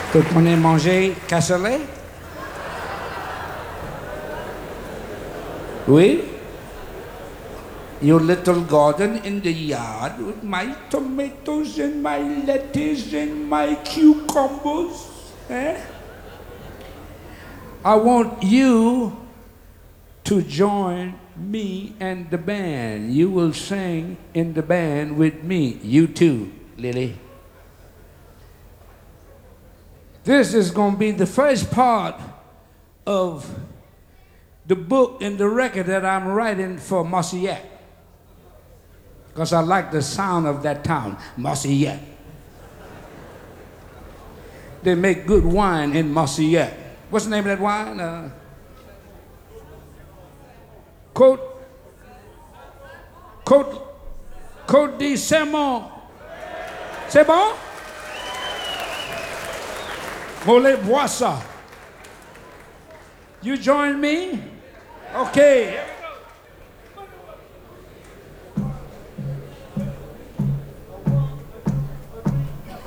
Vous prenez manger cassoulet? Oui? Your little garden in the yard with my tomatoes and my lettuce and my cucumbers. Eh? I want you to join me and the band. You will sing in the band with me. You too, Lily. This is going to be the first part of the book and the record that I'm writing for Marcillac. Because I like the sound of that town, Marcillac. They make good wine in Marcillac. What's the name of that wine? Côte de Sermon. C'est bon? Voulez boire ça? You join me? Okay.